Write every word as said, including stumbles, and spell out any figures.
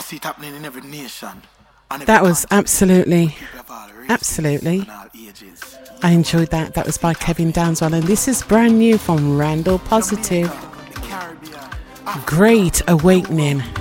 see it happening in every nation. That was absolutely, absolutely. I enjoyed that. That was by Kevin Downswell, and this is brand new from Randall Positive. Great Awakening.